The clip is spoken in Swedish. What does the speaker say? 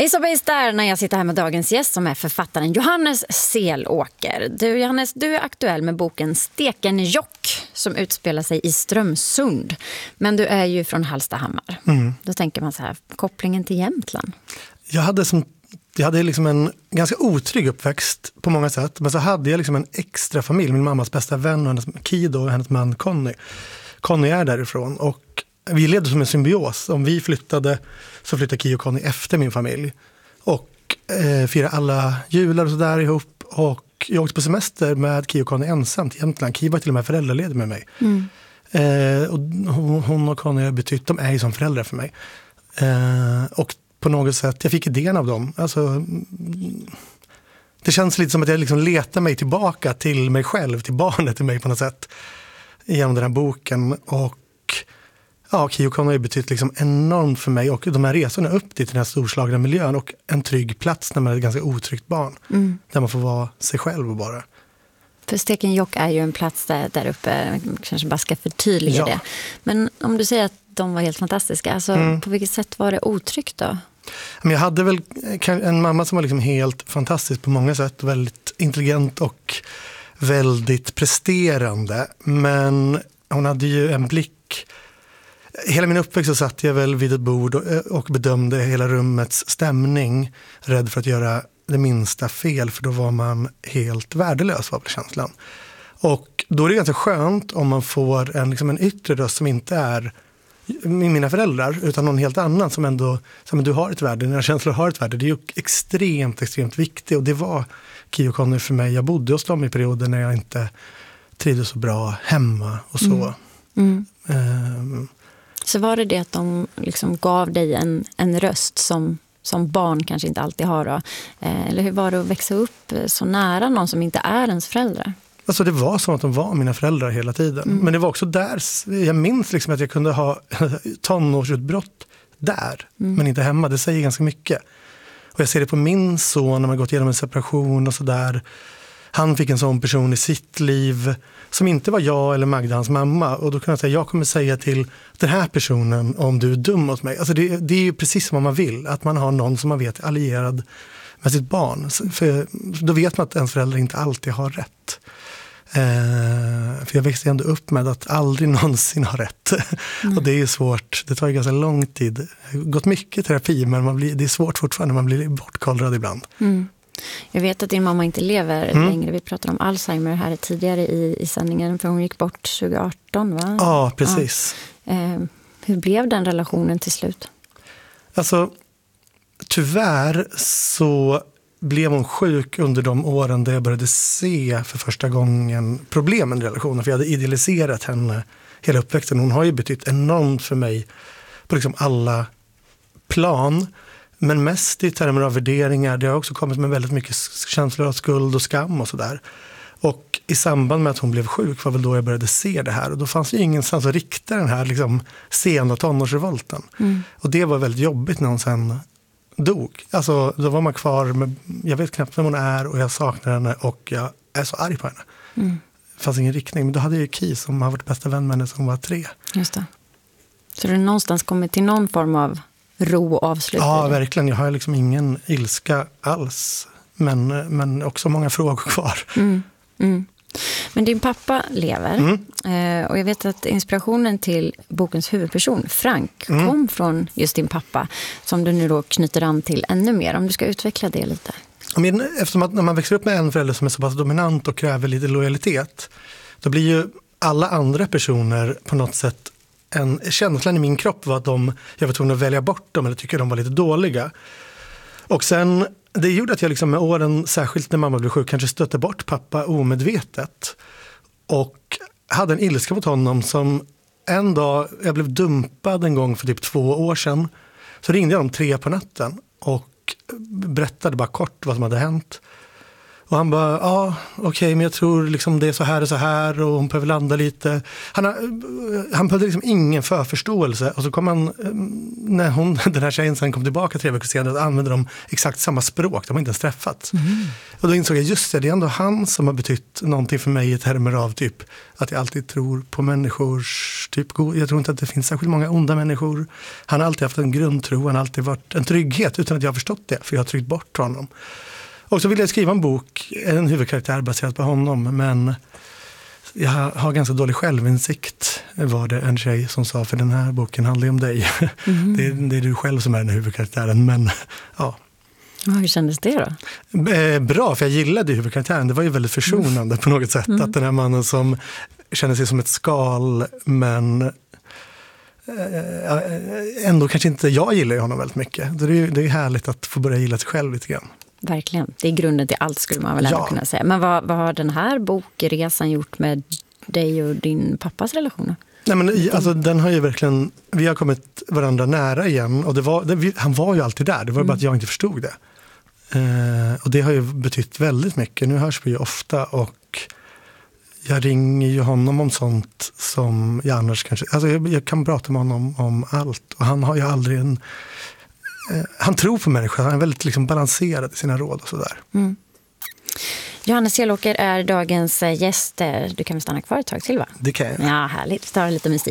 Isabelle där när jag sitter här med dagens gäst som är författaren Johannes Selåker. Du Johannes, du är aktuell med boken Stekenjokk som utspelar sig i Strömsund. Men du är ju från Hallstahammar. Då tänker man så här, kopplingen till Jämtland. Jag hade liksom en ganska otrygg uppväxt på många sätt. Men så hade jag liksom en extra familj. Min mammas bästa vän och hennes Kido och hennes man Conny. Conny är därifrån och vi levde som en symbios. Om vi flyttade så flyttade Ki och Conny efter min familj. Och firade alla jular och sådär ihop. Och jag åkte på semester med Ki och Conny ensamt i Jämtland. Ki var till och med föräldraledig med mig. Och hon och Conny har betytt, de är ju som föräldrar för mig. Och på något sätt, jag fick idén av dem. Alltså, det känns lite som att jag liksom letar mig tillbaka till mig själv, till barnet i mig på något sätt. Genom den här boken. Och ja, Ki och Conny har betytt liksom enormt för mig. Och de här resorna upp till den här storslagna miljön. Och en trygg plats när man är ett ganska otryggt barn. Där man får vara sig själv och bara. För Stekenjokk är ju en plats där uppe, kanske bara ska förtydliga det. Men om du säger att de var helt fantastiska, alltså på vilket sätt var det otryggt då? Men jag hade väl en mamma som var liksom helt fantastisk på många sätt. Väldigt intelligent och väldigt presterande. Men hon hade ju en blick. Hela min uppväxt så satt jag väl vid ett bord och bedömde hela rummets stämning. Rädd för att göra det minsta fel, för då var man helt värdelös, var väl känslan. Och då är det ganska skönt om man får en yttre röst som inte är mina föräldrar, utan någon helt annan som ändå du har ett värde, dina känslor har ett värde. Det är ju extremt viktigt, och det var Ki och Conny för mig. Jag bodde hos dem i perioder när jag inte trivdes så bra hemma och så. Så var det att de liksom gav dig en röst som barn kanske inte alltid har då? Eller hur var det att växa upp så nära någon som inte är ens föräldrar? Alltså det var som att de var mina föräldrar hela tiden. Men det var också där, jag minns liksom att jag kunde ha tonårsutbrott där, men inte hemma. Det säger ganska mycket. Och jag ser det på min son när man gått igenom en separation och sådär. Han fick en sån person i sitt liv som inte var jag eller Magda, hans mamma. Och då kan jag säga, jag kommer säga till den här personen om du är dum mot mig. Alltså det är ju precis vad man vill. Att man har någon som man vet är allierad med sitt barn. För då vet man att ens föräldrar inte alltid har rätt. För jag växte ändå upp med att aldrig någonsin ha rätt. Och det är ju svårt, det tar ju ganska lång tid. Det har gått mycket terapi, men det är svårt fortfarande, man blir bortkollrad ibland. Jag vet att din mamma inte lever längre. Vi pratade om Alzheimer här tidigare i sändningen, för hon gick bort 2018, va? Ja, precis. Hur blev den relationen till slut? Alltså, tyvärr så blev hon sjuk under de åren där jag började se för första gången problemen i relationen. För jag hade idealiserat henne hela uppväxten. Hon har ju betytt enormt för mig på liksom alla plan. Men mest i termer av värderingar. Det har också kommit med väldigt mycket känslor av skuld och skam och sådär. Och i samband med att hon blev sjuk var väl då jag började se det här. Och då fanns ju ingenstans att rikta den här liksom sena tonårsrevolten. Och det var väldigt jobbigt när hon sen dog. Alltså då var man kvar med, jag vet knappt vem hon är och jag saknar henne och jag är så arg på henne. Det fanns ingen riktning. Men då hade jag ju Ki som har varit bästa vän med henne som var 3. Just det. Så du någonstans kommit till någon form av ro och avslut? Ja, verkligen. Jag har liksom ingen ilska alls. Men också många frågor kvar. Men din pappa lever. Och jag vet att inspirationen till bokens huvudperson, Frank, kom från just din pappa. Som du nu då knyter an till ännu mer. Om du ska utveckla det lite. Men eftersom att när man växer upp med en förälder som är så pass dominant och kräver lite lojalitet. Då blir ju alla andra personer på något sätt, känslan i min kropp var att jag var tvungen att välja bort dem eller tycker de var lite dåliga. Och sen, det gjorde att jag liksom med åren, särskilt när mamma blev sjuk, kanske stötte bort pappa omedvetet. Och hade en ilska mot honom som en dag, jag blev dumpad en gång för typ 2 år sedan. Så ringde jag dem 3 på natten och berättade bara kort vad som hade hänt. Och han bara, ja okej, men jag tror liksom det är så här och hon behöver landa lite. Han behövde liksom ingen förförståelse. Och så kom han, när den här tjejen sen kom tillbaka 3 veckor senare, och använde de exakt samma språk. De har inte ens träffats. Och då insåg jag, just det är ändå han som har betytt någonting för mig i termer av typ att jag alltid tror på människors typ, jag tror inte att det finns särskilt många onda människor. Han har alltid haft en grundtro, han har alltid varit en trygghet utan att jag har förstått det, för jag har tryckt bort honom. Och så ville jag skriva en bok, en huvudkaraktär baserad på honom, men jag har ganska dålig självinsikt, var det en tjej som sa, för den här boken handlar ju om dig. Det är du själv som är den här huvudkaraktären, men ja. Hur kändes det då? Bra, för jag gillade huvudkaraktären. Det var ju väldigt försonande på något sätt. Att den här mannen som känner sig som ett skal, men ändå kanske inte, jag gillar ju honom väldigt mycket. Det är härligt att få börja gilla sig själv lite grann. Verkligen, det är grunden till allt skulle man väl ändå kunna säga. Men vad har den här bokresan gjort med dig och din pappas relation? Nej, men alltså, den har ju verkligen, vi har kommit varandra nära igen, och han var ju alltid där, det var bara att jag inte förstod det. Och det har ju betytt väldigt mycket. Nu hörs vi ju ofta, och jag ringer ju honom om sånt som jag annars kanske, alltså jag kan prata med honom om allt, och han har ju aldrig han tror på människor, han är väldigt liksom balanserad i sina råd och sådär. Johannes Selåker är dagens gäst. Du kan väl stanna kvar ett tag till, va? Det kan jag. Ja, härligt. Vi tar lite musik.